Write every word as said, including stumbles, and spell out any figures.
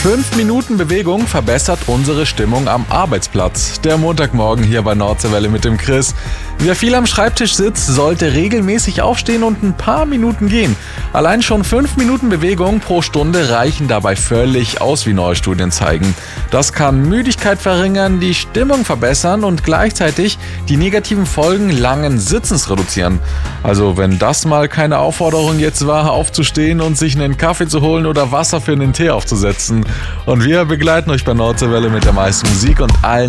Fünf Minuten Bewegung verbessert unsere Stimmung am Arbeitsplatz. Der Montagmorgen hier bei Nordseewelle mit dem Chris. Wer viel am Schreibtisch sitzt, sollte regelmäßig aufstehen und ein paar Minuten gehen. Allein schon fünf Minuten Bewegung pro Stunde reichen dabei völlig aus, wie neue Studien zeigen. Das kann Müdigkeit verringern, die Stimmung verbessern und gleichzeitig die negativen Folgen langen Sitzens reduzieren. Also wenn das mal keine Aufforderung jetzt war, aufzustehen und sich einen Kaffee zu holen oder Wasser für einen Tee aufzusetzen. Und wir begleiten euch bei Nordseewelle mit der meisten Musik und allen